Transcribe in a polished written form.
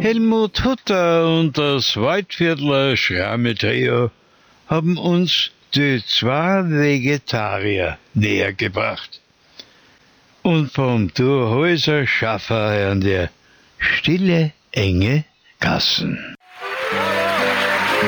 Helmut Hutter und das Waldviertler Schramme-Trio haben uns die zwei Vegetarier näher gebracht. Und vom Thurhäuser Schaffer hören wir Stille, enge Gassen.